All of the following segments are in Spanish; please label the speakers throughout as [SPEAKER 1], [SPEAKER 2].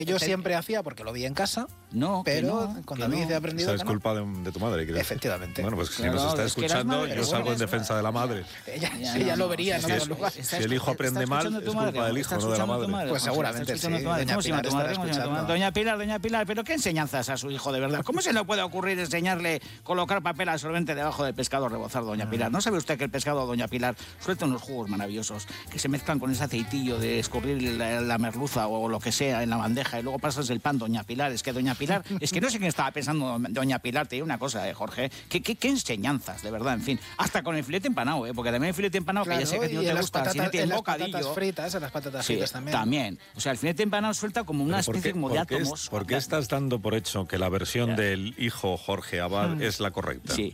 [SPEAKER 1] Yo siempre hacía porque lo vi en casa, pero con David he aprendido.
[SPEAKER 2] Esa es culpa de tu madre.
[SPEAKER 1] Efectivamente.
[SPEAKER 2] Bueno, pues claro, si nos está escuchando, yo salgo en defensa de la madre.
[SPEAKER 1] Ella lo vería en otros lugares.
[SPEAKER 2] Si el hijo aprende mal, es culpa del hijo, no de la madre.
[SPEAKER 1] Pues seguramente sí.
[SPEAKER 3] ¿Cómo se llama tu madre? Doña Pilar, ¿pero qué enseñanzas a su hijo de verdad? ¿Cómo se le puede ocurrir enseñarle colocar papel absorbente debajo del pescado rebozar, doña Pilar? ¿No sabe usted que el pescado, doña Pilar, suelta unos jugos maravillosos que se mezclan con ese aceitillo de escurrir la merluza o lo que sea en la bandeja y luego pasas el pan, doña Pilar? Es que doña Pilar, es que no sé qué estaba pensando doña Pilar, te digo una cosa, Jorge, ¿qué enseñanzas, de verdad? En fin, hasta con el filete empanado, porque también el filete empanado, claro, que ya sé que a ti no te gusta, si no tiene bocadillo.
[SPEAKER 1] Patatas fritas, en las patatas fritas también.
[SPEAKER 3] También. O sea, el filete empanado suelta como una especie como de átomos.
[SPEAKER 2] ¿Por qué estás dando por hecho que la versión del hijo Jorge Abad es la correcta?
[SPEAKER 3] Sí.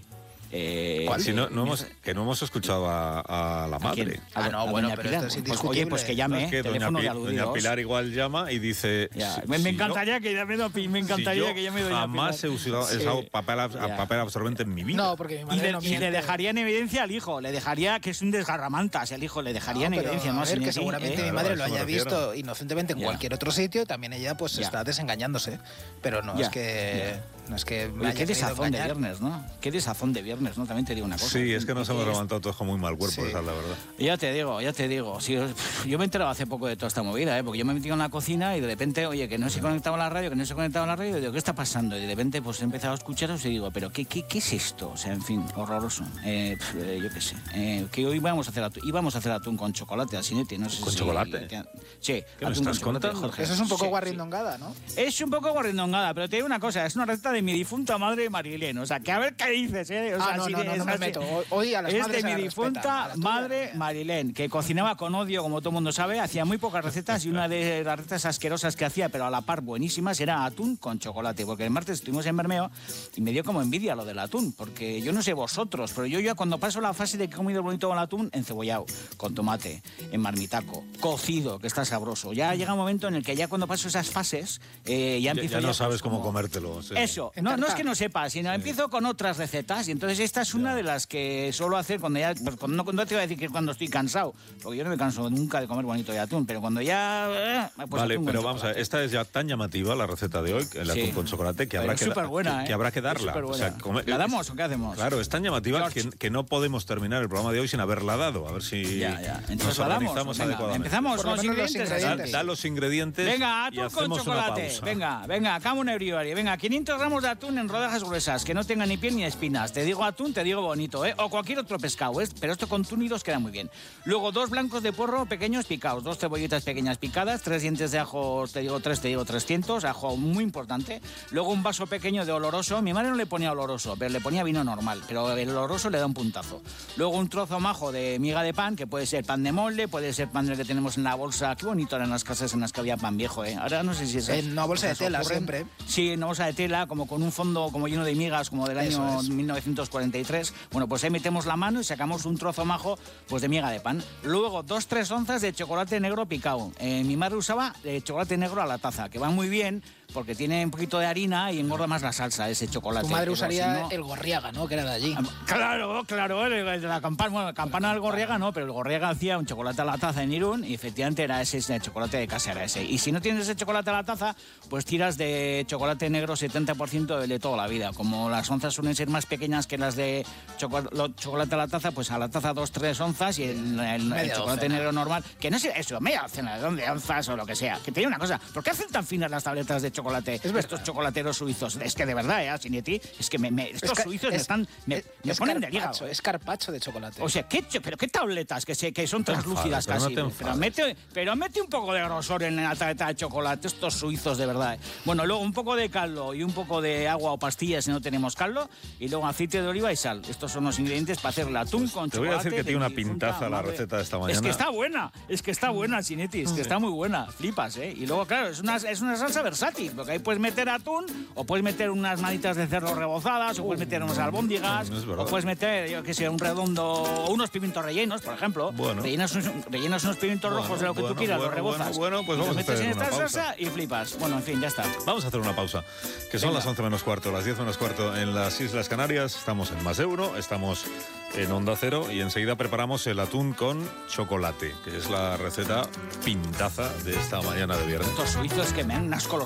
[SPEAKER 2] Si no hemos escuchado a la madre.
[SPEAKER 1] Bueno, pero esto es indiscutible.
[SPEAKER 3] Oye, pues que llame,
[SPEAKER 2] es que doña Pilar igual llama y dice...
[SPEAKER 3] Me encantaría que llame doña Pilar.
[SPEAKER 2] Jamás he usado papel absorbente en mi vida.
[SPEAKER 1] No, porque mi madre no miente.
[SPEAKER 3] Y le dejaría en evidencia al hijo, le dejaría que es un desgarramantas, el hijo le dejaría en evidencia.
[SPEAKER 1] A ver, que seguramente mi madre lo haya visto inocentemente en cualquier otro sitio, también ella pues está desengañando, pero no es que... No es que me haya
[SPEAKER 3] qué desazón de viernes, ¿no? Qué desazón de viernes, ¿no? También te digo una cosa.
[SPEAKER 2] Sí, es que nos hemos levantado todos con muy mal cuerpo, esa es la verdad.
[SPEAKER 3] Ya te digo. Sí, yo me he enterado hace poco de toda esta movida, porque yo me he metido en la cocina y de repente, oye, que no se conectaba la radio, y digo, ¿qué está pasando? Y de repente, pues he empezado a escucharos y digo, ¿pero qué es esto? O sea, en fin, horroroso. Yo qué sé. Que hoy íbamos a hacer atún con chocolate, Asinetti, no sé
[SPEAKER 2] ¿Con chocolate?
[SPEAKER 3] Sí.
[SPEAKER 2] ¿Qué me estás contando?
[SPEAKER 3] Jorge.
[SPEAKER 1] Eso es un poco guarrindongada, ¿no?
[SPEAKER 3] Es un poco guarrindongada, pero te digo una cosa, es una receta de mi difunta madre Marilén. O sea, que a ver qué dices, ¿eh? O sea,
[SPEAKER 1] no me meto. Hoy a las madres
[SPEAKER 3] es de mi difunta madre Marilén, que cocinaba con odio, como todo el mundo sabe, hacía muy pocas recetas y una de las recetas asquerosas que hacía, pero a la par buenísimas, era atún con chocolate. Porque el martes estuvimos en Bermeo y me dio como envidia lo del atún, porque yo no sé vosotros, pero yo ya cuando paso la fase de que he comido bonito con el atún, encebollado, con tomate, en marmitaco, cocido, que está sabroso. Ya llega un momento en el que ya cuando paso esas fases, ya empiezo...
[SPEAKER 2] Ya no sabes cómo comértelo. Sí.
[SPEAKER 3] Eso, no es que no sepa, sino empiezo con otras recetas y entonces esta es una de las que suelo hacer cuando ya... Pues no te voy a decir que cuando estoy cansado, porque yo no me canso nunca de comer bonito de atún, pero cuando ya... Pues
[SPEAKER 2] vale, pero vamos a ver, esta es ya tan llamativa, la receta de hoy, el atún con chocolate, que habrá que habrá que darla.
[SPEAKER 3] O sea, ¿la damos o qué hacemos?
[SPEAKER 2] Claro, es tan llamativa que no podemos terminar el programa de hoy sin haberla dado. A ver si
[SPEAKER 3] entonces
[SPEAKER 2] nos organizamos adecuadamente.
[SPEAKER 3] Empezamos con los ingredientes.
[SPEAKER 2] Da los ingredientes.
[SPEAKER 3] Venga, atún con chocolate. Venga, come on everybody. Venga, 500 gramos de atún en rodajas gruesas, que no tenga ni piel ni espinas. Te digo atún, te digo bonito, ¿eh? O cualquier otro pescado, ¿eh? Pero esto con túnidos queda muy bien. Luego 2 blancos de porro pequeños picados, 2 cebollitas pequeñas picadas, 3 dientes de ajo, te digo 300, ajo muy importante. Luego un vaso pequeño de oloroso. Mi madre no le ponía oloroso, pero le ponía vino normal, pero el oloroso le da un puntazo. Luego un trozo majo de miga de pan, que puede ser pan de molde, puede ser pan del que tenemos en la bolsa. Qué bonito eran las casas en las que había pan viejo, ¿eh? Ahora no sé si es...
[SPEAKER 1] En una bolsa de tela siempre.
[SPEAKER 3] Sí, en una bolsa de tela, como con un fondo como lleno de migas, como del año 1943. Bueno, pues ahí metemos la mano y sacamos un trozo majo pues de miga de pan. Luego 2-3 onzas de chocolate negro picado. Mi madre usaba chocolate negro a la taza, que va muy bien porque tiene un poquito de harina y engorda más la salsa, ese chocolate.
[SPEAKER 1] Tu madre usaría el Gorriaga, ¿no? Que era de allí.
[SPEAKER 3] Claro, la campana del Gorriaga no, pero el Gorriaga hacía un chocolate a la taza en Irún y efectivamente era ese chocolate de casa, era ese. Y si no tienes ese chocolate a la taza, pues tiras de chocolate negro 70% de toda la vida. Como las onzas suelen ser más pequeñas que las de chocolate a la taza, pues a la taza 2-3 onzas y el chocolate negro normal, que no sé eso, media docena de onzas o lo que sea. Que te digo una cosa, ¿por qué hacen tan finas las tabletas de chocolate estos chocolateros suizos? Es que de verdad, Asinetti, es que estos suizos me ponen del hígado.
[SPEAKER 1] Es carpaccio de chocolate.
[SPEAKER 3] O sea, pero qué tabletas que son translúcidas casi. Pero mete un poco de grosor en la tableta de chocolate, estos suizos de verdad. Bueno, luego un poco de caldo y un poco de agua o pastillas si no tenemos caldo, y luego aceite de oliva y sal. Estos son los ingredientes para hacer el atún con chocolate.
[SPEAKER 2] Te voy a decir que tiene una pintaza la receta de esta mañana.
[SPEAKER 3] Es que está buena, Asinetti, es que está muy buena, flipas, ¿eh? Y luego, claro, es una salsa versátil, porque ahí puedes meter atún, o puedes meter unas manitas de cerdo rebozadas, o puedes meter unas albóndigas, o puedes meter, yo qué sé, un redondo, o unos pimientos rellenos, por ejemplo.
[SPEAKER 2] Bueno.
[SPEAKER 3] Rellenas unos pimientos rojos de lo que tú quieras, los rebozas.
[SPEAKER 2] Pues vamos a
[SPEAKER 3] metes
[SPEAKER 2] hacer
[SPEAKER 3] en esta
[SPEAKER 2] una pausa.
[SPEAKER 3] salsa y flipas. Bueno, en fin, ya está.
[SPEAKER 2] Vamos a hacer una pausa, que son las 11 menos cuarto, las 10 menos cuarto en las Islas Canarias. Estamos en Más Euro, estamos en Onda Cero y enseguida preparamos el atún con chocolate, que es la receta pintaza de esta mañana de viernes.
[SPEAKER 3] Estos suizos que me han asco los